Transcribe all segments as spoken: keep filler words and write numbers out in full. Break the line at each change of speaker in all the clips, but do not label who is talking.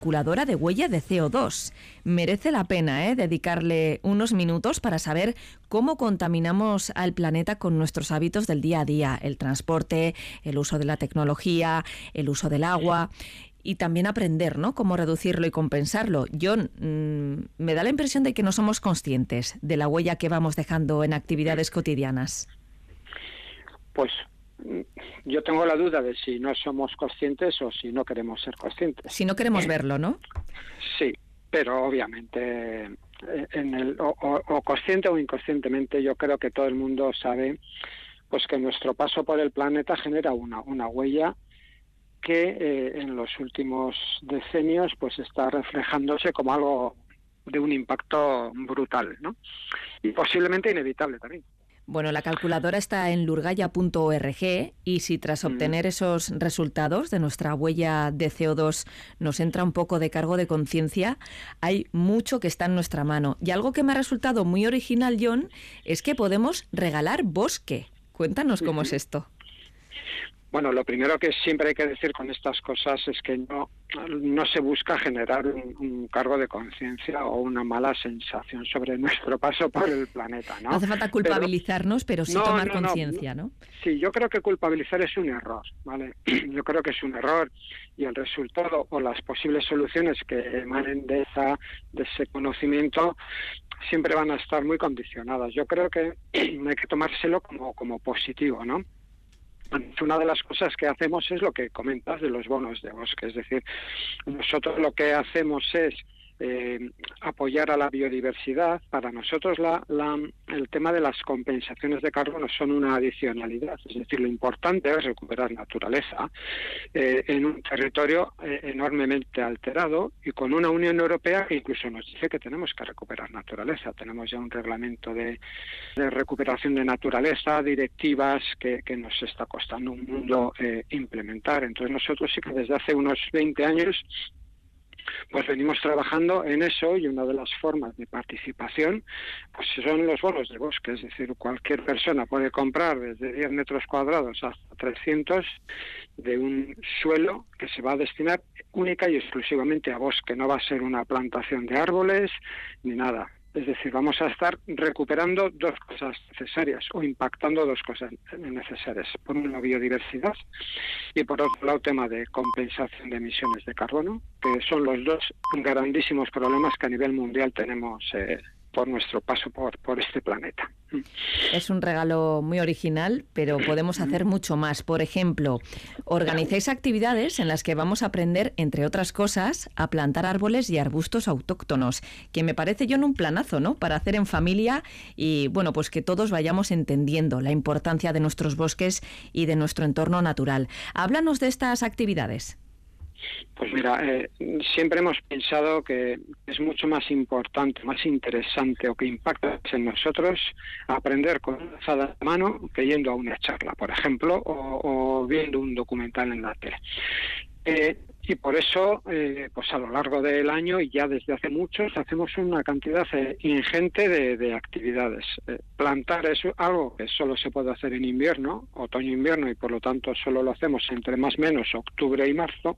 calculadora de huella de C O dos. Merece la pena ¿eh? dedicarle unos minutos para saber cómo contaminamos al planeta con nuestros hábitos del día a día, el transporte, el uso de la tecnología, el uso del agua y también aprender, ¿no?, cómo reducirlo y compensarlo. Yo mmm, me da la impresión de que no somos conscientes de la huella que vamos dejando en actividades cotidianas.
Pues yo tengo la duda de si no somos conscientes o si no queremos ser conscientes.
Si no queremos verlo, ¿no?
Sí, pero obviamente en el o, o, o consciente o inconscientemente yo creo que todo el mundo sabe pues que nuestro paso por el planeta genera una, una huella que eh, en los últimos decenios pues está reflejándose como algo de un impacto brutal, ¿no? Y posiblemente inevitable también.
Bueno, la calculadora está en lurgaya punto org y si tras obtener esos resultados de nuestra huella de C O dos nos entra un poco de cargo de conciencia, hay mucho que está en nuestra mano. Y algo que me ha resultado muy original, John, es que podemos regalar bosque. Cuéntanos cómo es esto.
Bueno, lo primero que siempre hay que decir con estas cosas es que no, no se busca generar un, un cargo de conciencia o una mala sensación sobre nuestro paso por el planeta, ¿no?
No hace falta culpabilizarnos, pero, pero sí
no,
tomar
no,
conciencia,
no.
¿no?
Sí, yo creo que culpabilizar es un error, ¿vale? Yo creo que es un error y el resultado o las posibles soluciones que emanen de, esa, de ese conocimiento siempre van a estar muy condicionadas. Yo creo que hay que tomárselo como, como positivo, ¿no? Una de las cosas que hacemos es lo que comentas de los bonos de bosque, es decir, nosotros lo que hacemos es eh, apoyar a la biodiversidad. Para nosotros la, la, el tema de las compensaciones de carbono son una adicionalidad, es decir, lo importante es recuperar naturaleza eh, en un territorio eh, enormemente alterado y con una Unión Europea que incluso nos dice que tenemos que recuperar naturaleza. Tenemos ya un reglamento de, de recuperación de naturaleza, directivas que, que nos está costando un mundo eh, implementar. Entonces nosotros sí que desde hace unos veinte años pues venimos trabajando en eso y una de las formas de participación pues son los bonos de bosque, es decir, cualquier persona puede comprar desde diez metros cuadrados hasta trescientos de un suelo que se va a destinar única y exclusivamente a bosque, no va a ser una plantación de árboles ni nada. Es decir, vamos a estar recuperando dos cosas necesarias o impactando dos cosas necesarias. Por una, biodiversidad y por otro lado, tema de compensación de emisiones de carbono, que son los dos grandísimos problemas que a nivel mundial tenemos eh, por nuestro paso por, por este planeta.
Es un regalo muy original, pero podemos hacer mucho más. Por ejemplo, organizáis actividades en las que vamos a aprender, entre otras cosas, a plantar árboles y arbustos autóctonos, que me parece yo en un planazo, ¿no?, para hacer en familia y, bueno, pues que todos vayamos entendiendo la importancia de nuestros bosques y de nuestro entorno natural. Háblanos de estas actividades.
Pues mira, eh, siempre hemos pensado que es mucho más importante, más interesante o que impacta en nosotros aprender con una alzada de mano que yendo a una charla, por ejemplo, o, o viendo un documental en la tele. Eh, y por eso, eh, pues a lo largo del año y ya desde hace muchos, hacemos una cantidad eh, ingente de, de actividades. Eh, plantar es algo que solo se puede hacer en invierno, otoño-invierno, y por lo tanto solo lo hacemos entre más o menos octubre y marzo.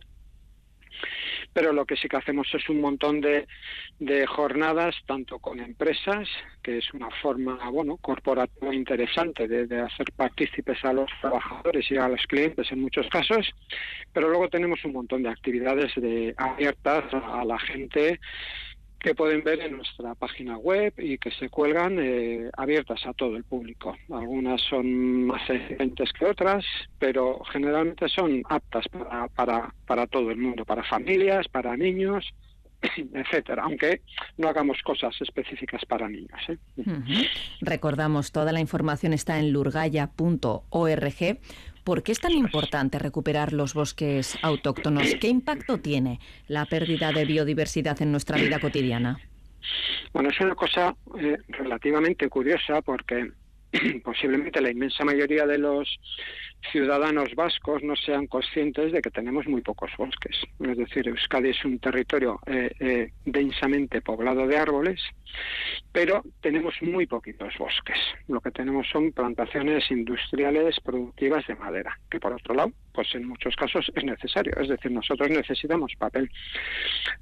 Pero lo que sí que hacemos es un montón de, de jornadas, tanto con empresas, que es una forma, bueno, corporativa interesante de, de hacer partícipes a los trabajadores y a los clientes en muchos casos, pero luego tenemos un montón de actividades de, abiertas a, a la gente, que pueden ver en nuestra página web y que se cuelgan eh, abiertas a todo el público. Algunas son más exigentes que otras, pero generalmente son aptas para, para, para todo el mundo, para familias, para niños, etcétera, aunque no hagamos cosas específicas para niños, ¿eh?
Uh-huh. Recordamos, toda la información está en lurgaya punto org. ¿Por qué es tan importante recuperar los bosques autóctonos? ¿Qué impacto tiene la pérdida de biodiversidad en nuestra vida cotidiana?
Bueno, es una cosa eh, relativamente curiosa porque posiblemente la inmensa mayoría de los ciudadanos vascos no sean conscientes de que tenemos muy pocos bosques. Es decir, Euskadi es un territorio eh, eh, densamente poblado de árboles, pero tenemos muy poquitos bosques. Lo que tenemos son plantaciones industriales productivas de madera, que por otro lado, pues en muchos casos es necesario. Es decir, nosotros necesitamos papel.